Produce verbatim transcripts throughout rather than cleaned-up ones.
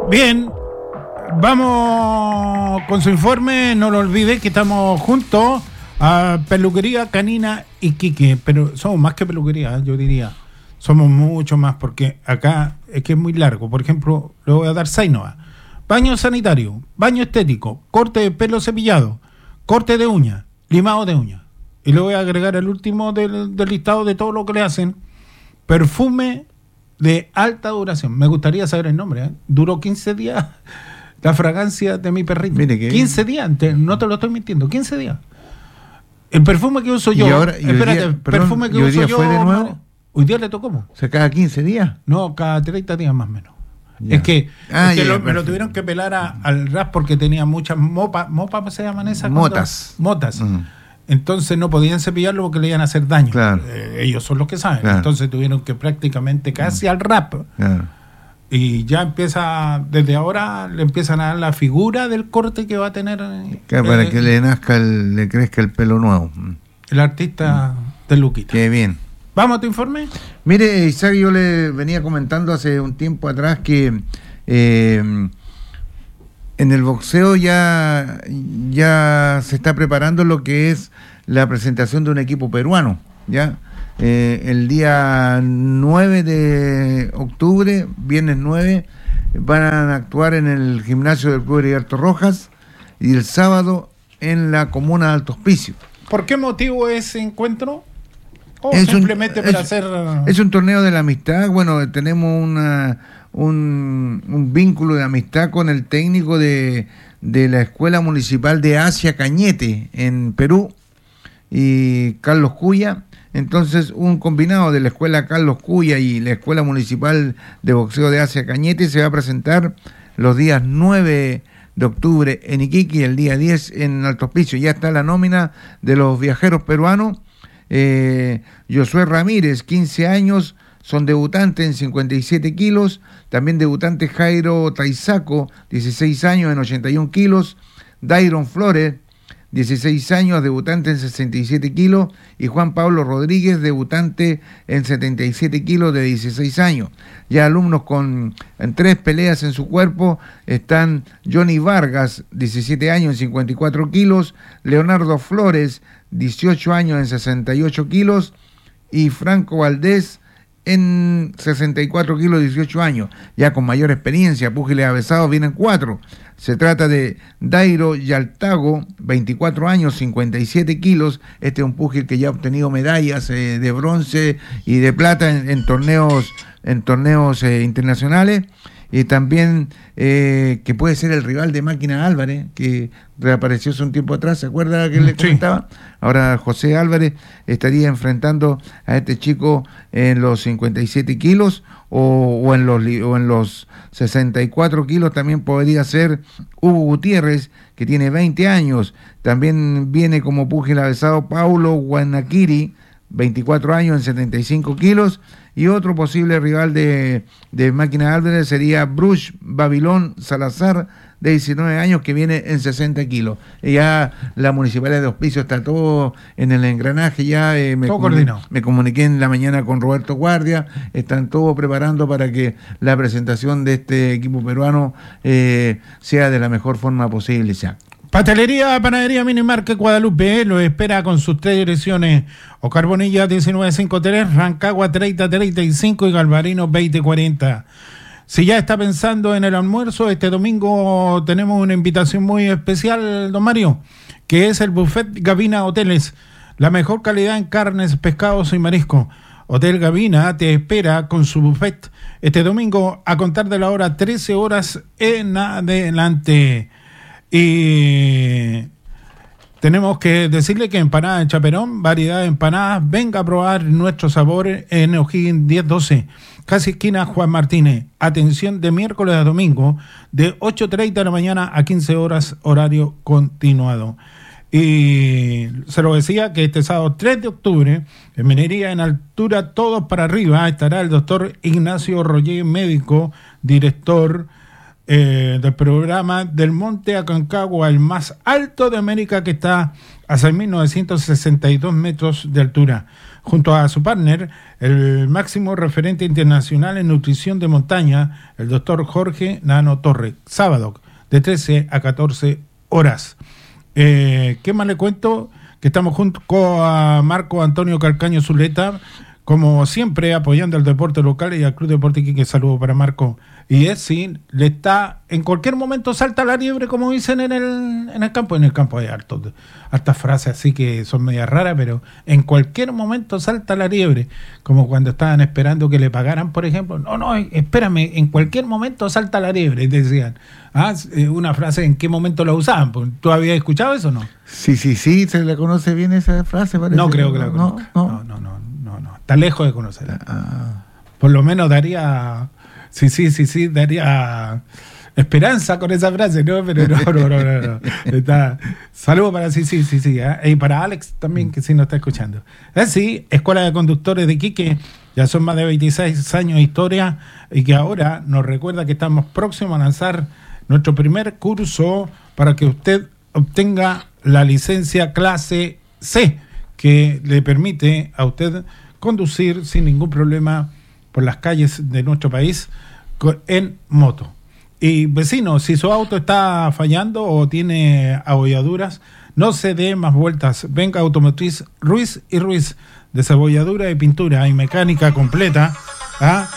Bien, vamos con su informe. No lo olvide que estamos juntos a Peluquería Canina Iquique, pero somos más que peluquería, yo diría. Somos mucho más, porque acá es que es muy largo. Por ejemplo, le voy a dar Sainoa. Baño sanitario, baño estético, corte de pelo cepillado, corte de uña, limado de uña. Y le voy a agregar el último del, del listado de todo lo que le hacen. Perfume de alta duración. Me gustaría saber el nombre, ¿eh? Duró quince días la fragancia de mi perrito. Mire que quince días, te, no te lo estoy mintiendo, quince días. El perfume que uso yo, y ahora, y espérate, día, el perdón, perfume que ¿y hoy uso día yo, fue de nuevo? Hoy día le tocó, ¿cómo? O sea, cada quince días. No, cada treinta días más o menos. Ya. Es que, Ah, es que ya, lo, me lo tuvieron que pelar a, al ras porque tenía muchas mopas, mopas se llaman esas. Motas. Cuando, motas. Mm. Entonces no podían cepillarlo porque le iban a hacer daño. Claro. Eh, ellos son los que saben. Claro. Entonces tuvieron que prácticamente casi mm. al rap. Claro. Y ya empieza, desde ahora le empiezan a dar la figura del corte que va a tener. Claro, eh, para que le nazca, el, le crezca el pelo nuevo. El artista mm. de Luquita. Qué bien. ¿Vamos a tu informe? Mire, Isaac, yo le venía comentando hace un tiempo atrás que eh, en el boxeo ya, ya se está preparando lo que es la presentación de un equipo peruano, ¿ya? Eh, el día nueve de octubre, viernes nueve, van a actuar en el gimnasio del Club Heriberto Rojas y el sábado en la comuna de Alto Hospicio. ¿Por qué motivo ese encuentro? ¿O es simplemente un, para es, hacer...? Es un torneo de la amistad. Bueno, tenemos una, un, un vínculo de amistad con el técnico de, de la Escuela Municipal de Asia Cañete en Perú, y Carlos Cuya. Entonces, un combinado de la Escuela Carlos Cuya y la Escuela Municipal de Boxeo de Asia Cañete se va a presentar los días nueve de octubre en Iquique y el día diez en Alto Hospicio. Ya está la nómina de los viajeros peruanos. Eh, Josué Ramírez, quince años, son debutantes en cincuenta y siete kilos. También debutante Jairo Taizaco, dieciséis años, en ochenta y un kilos. Dairon Flores, dieciséis años, debutante en sesenta y siete kilos. Y Juan Pablo Rodríguez, debutante en setenta y siete kilos, de dieciséis años. Ya alumnos con en tres peleas en su cuerpo están Johnny Vargas, diecisiete años, en cincuenta y cuatro kilos. Leonardo Flores, dieciocho años, en sesenta y ocho kilos. Y Franco Valdés, en sesenta y cuatro kilos, dieciocho años, ya con mayor experiencia. Púgiles avesados vienen cuatro. Se trata de Dairo Yaltago, veinticuatro años, cincuenta y siete kilos. Este es un púgil que ya ha obtenido medallas eh, de bronce y de plata en, en torneos, en torneos eh, internacionales. Y también eh, que puede ser el rival de Máquina Álvarez, que reapareció hace un tiempo atrás, ¿se acuerda que le comentaba? Sí. Ahora José Álvarez estaría enfrentando a este chico en los cincuenta y siete kilos, o, o, en los, o en los sesenta y cuatro kilos también podría ser Hugo Gutiérrez, que tiene veinte años. También viene como púgil avesado Paulo Guanaquiri, veinticuatro años, en setenta y cinco kilos. Y otro posible rival de, de Máquina Álvarez sería Bruce Babilón Salazar, de diecinueve años, que viene en sesenta kilos. Y ya la Municipalidad de Hospicio está todo en el engranaje, ya eh, me, todo coordinado. Me comuniqué en la mañana con Roberto Guardia, están todos preparando para que la presentación de este equipo peruano eh, sea de la mejor forma posible ya. Pastelería, Panadería Minimarket Guadalupe, eh, lo espera con sus tres direcciones: Oscar Bonilla diecinueve cincuenta y tres, Rancagua treinta treinta y cinco y Galvarino veinte cuarenta. Si ya está pensando en el almuerzo, este domingo tenemos una invitación muy especial, don Mario, que es el Buffet Gavina Hoteles, la mejor calidad en carnes, pescados y marisco. Hotel Gavina te espera con su buffet este domingo a contar de la hora trece horas en adelante. Y tenemos que decirle que empanada de Chaperón, variedad de empanadas, venga a probar nuestros sabores en O'Higgins diez doce, casi esquina Juan Martínez. Atención de miércoles a domingo, de ocho treinta de la mañana a quince horas, horario continuado. Y se lo decía que este sábado tres de octubre, en Minería en Altura, todos para arriba, estará el doctor Ignacio Roger, médico, director Eh, del programa Del Monte Aconcagua, el más alto de América, que está a seis mil novecientos sesenta y dos metros de altura. junto a su partner, el máximo referente internacional en nutrición de montaña, el doctor Jorge Nano Torre, sábado de trece a catorce horas. Eh, ¿Qué más le cuento? Que estamos junto a Marco Antonio Calcaño Zuleta, como siempre, apoyando al deporte local y al Club Deporte Iquique. Saludo para Marco. Y es sí, le está, en cualquier momento salta la liebre, como dicen en el, en el campo. En el campo hay hartos, hartas frases así que son medias raras, pero en cualquier momento salta la liebre. Como cuando estaban esperando que le pagaran, por ejemplo. No, no, espérame, en cualquier momento salta la liebre, decían. Ah, una frase, ¿en qué momento la usaban? ¿Tú habías escuchado eso o no? Sí, sí, sí, ¿se le conoce bien esa frase? Parece. No creo que la conozca. No, no, no, no, no, no. Está lejos de conocerla. Ah. Por lo menos daría... Sí, sí, sí, sí, daría esperanza con esa frase, ¿no? Pero no, no, no, no, no. Está... Saludos para sí, sí, sí, sí. ¿eh? Y para Alex también, que sí nos está escuchando. Es sí, Escuela de Conductores de Iquique, ya son más de veintiséis años de historia y que ahora nos recuerda que estamos próximos a lanzar nuestro primer curso para que usted obtenga la licencia clase C, que le permite a usted conducir sin ningún problema por las calles de nuestro país en moto. Y vecino, si su auto está fallando o tiene abolladuras, no se dé más vueltas. Venga Automotriz Ruiz y Ruiz, de cebolladura y pintura y mecánica completa. ¿Ah?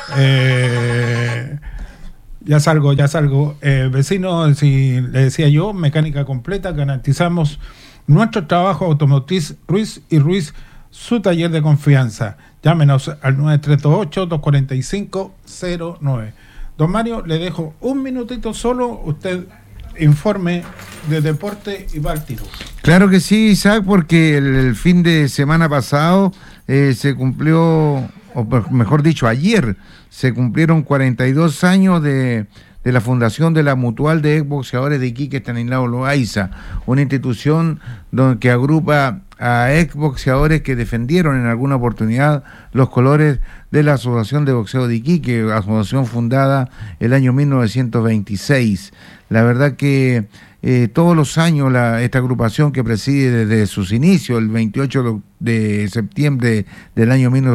Eh, ya salgo, ya salgo. Eh, vecino, si le decía yo, mecánica completa, garantizamos nuestro trabajo. Automotriz Ruiz y Ruiz, su taller de confianza. Llámenos al nueve tres dos ocho, dos cuatro cinco, cero nueve. Don Mario, le dejo un minutito solo, usted informe de deporte y va al tiro. Claro que sí, Isaac, porque el, el fin de semana pasado eh, se cumplió, o mejor dicho, ayer se cumplieron cuarenta y dos años de... de la fundación de la Mutual de Exboxeadores de Iquique, Estanislao Loaiza, una institución donde, que agrupa a exboxeadores que defendieron en alguna oportunidad los colores de la Asociación de Boxeo de Iquique, asociación fundada el año mil novecientos veintiséis. La verdad que eh, todos los años la, esta agrupación que preside desde sus inicios, el veintiocho de septiembre del año mil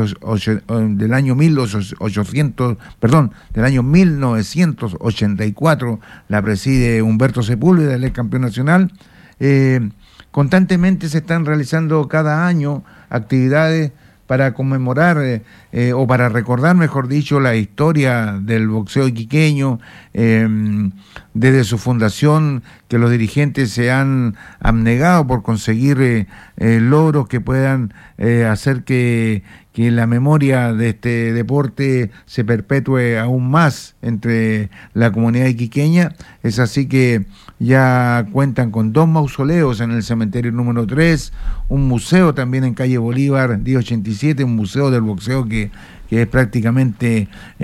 ochocientos, perdón, del año mil novecientos ochenta y cuatro, la preside Humberto Sepúlveda, el ex campeón nacional. Eh, constantemente se están realizando cada año actividades para conmemorar eh, eh, o para recordar, mejor dicho, la historia del boxeo iquiqueño, eh, desde su fundación, que los dirigentes se han abnegado por conseguir eh, eh, logros que puedan eh, hacer que, que la memoria de este deporte se perpetúe aún más entre la comunidad iquiqueña. Es así que ya cuentan con dos mausoleos en el cementerio número tres, un museo también en calle Bolívar, diez ochenta y siete, un museo del boxeo que, que es prácticamente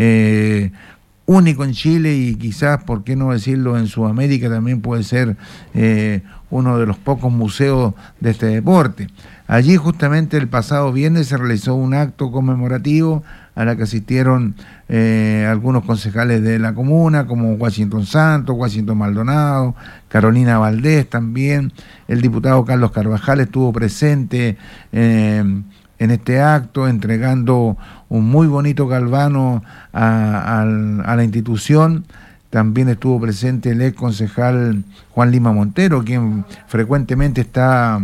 eh, único en Chile y quizás, por qué no decirlo, en Sudamérica también puede ser eh, uno de los pocos museos de este deporte. Allí justamente el pasado viernes se realizó un acto conmemorativo a la que asistieron eh, algunos concejales de la comuna, como Washington Santos, Washington Maldonado, Carolina Valdés también. El diputado Carlos Carvajal estuvo presente eh, en este acto, entregando un muy bonito galvano a, a, a la institución. También estuvo presente el ex concejal Juan Lima Montero, quien frecuentemente está...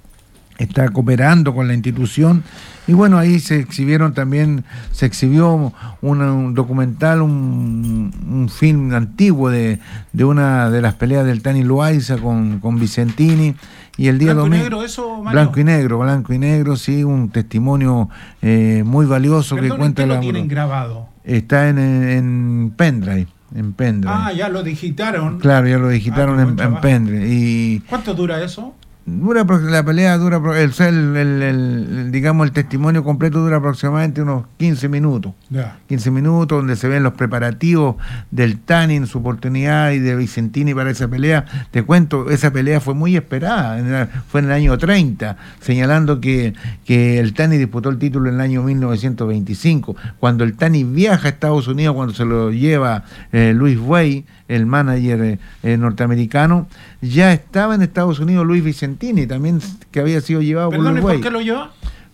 está cooperando con la institución. Y bueno, ahí se exhibieron también, se exhibió un, un documental, un, un film antiguo de, de una de las peleas del Tani Loaiza con, con Vicentini. Y el día ¿Blanco domingo, y negro eso, Mario? Blanco y negro, blanco y negro, sí, un testimonio eh, muy valioso. Perdón, que cuenta ¿en qué la... lo tienen grabado? Está en, en pendrive. En pendrive. Ah, ya lo digitaron. Claro, ya lo digitaron ah, en, en pendrive. Y ¿cuánto dura eso? Dura, la pelea dura, el, el, el, el, digamos, el testimonio completo dura aproximadamente unos quince minutos. Yeah. quince minutos, donde se ven los preparativos del Tani en su oportunidad y de Vicentini para esa pelea. Te cuento, esa pelea fue muy esperada, en la, fue en el año treinta, señalando que, que el Tani disputó el título en el año mil novecientos veinticinco. Cuando el Tani viaja a Estados Unidos, cuando se lo lleva eh, Luis Way, el manager eh, eh, norteamericano, ya estaba en Estados Unidos Luis Vicentini, también que había sido llevado Perdón, por Luis Way. ¿por qué lo llevó?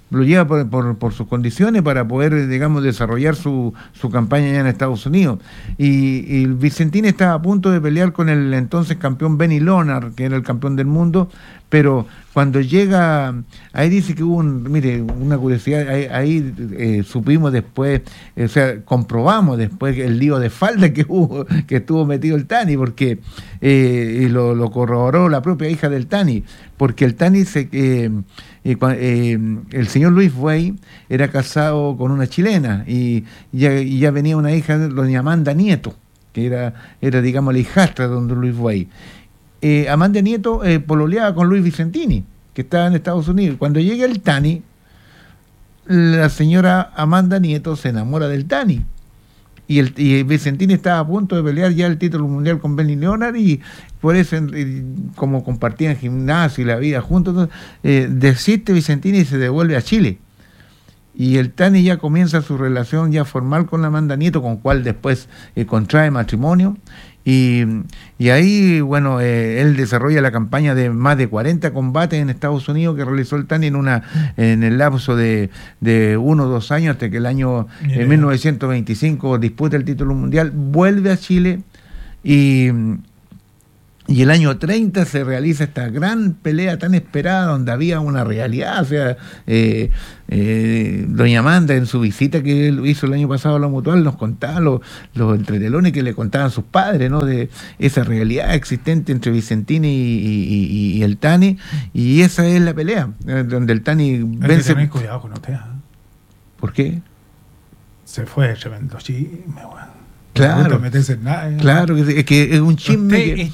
lo lleva por, por, por sus condiciones para poder, digamos, desarrollar su, su campaña allá en Estados Unidos. Y, y Vicentini estaba a punto de pelear con el entonces campeón Benny Lonar, que era el campeón del mundo, pero cuando llega, ahí dice que hubo un, mire, una curiosidad, ahí, ahí eh, supimos después, eh, o sea, comprobamos después el lío de falda que hubo, que estuvo metido el Tani, porque eh, y lo, lo corroboró la propia hija del Tani, porque el Tani se eh, eh, eh, el señor Luis Buey era casado con una chilena y ya, y ya venía una hija, doña Amanda Nieto, que era, era digamos la hijastra de don Luis Buey. Eh, Amanda Nieto eh, pololeaba con Luis Vicentini, que estaba en Estados Unidos. Cuando llega el Tani, la señora Amanda Nieto se enamora del Tani. Y, el, y Vicentini estaba a punto de pelear ya el título mundial con Benny Leonard, y por eso, eh, como compartían gimnasio y la vida juntos, eh, desiste Vicentini y se devuelve a Chile. Y el Tani ya comienza su relación ya formal con la Amanda Nieto, con cual después eh, contrae matrimonio. Y, y ahí, bueno, eh, él desarrolla la campaña de más de cuarenta combates en Estados Unidos que realizó el Tani en una en el lapso de, de uno o dos años, hasta que el año en mil novecientos veinticinco disputa el título mundial, vuelve a Chile y... Y el año treinta se realiza esta gran pelea tan esperada, donde había una realidad. O sea, eh, eh, doña Amanda, en su visita que él hizo el año pasado a la Mutual, nos contaba los, los entretelones que le contaban sus padres, ¿no? De esa realidad existente entre Vicentini y, y, y, y el Tani. Y esa es la pelea, donde el Tani Hay vence. que tener cuidado con usted, ¿eh? ¿Por qué? Se fue tremendo chisme, bueno. Claro, No meterse en nada, ¿eh? claro, que es que es un chisme. Usted que...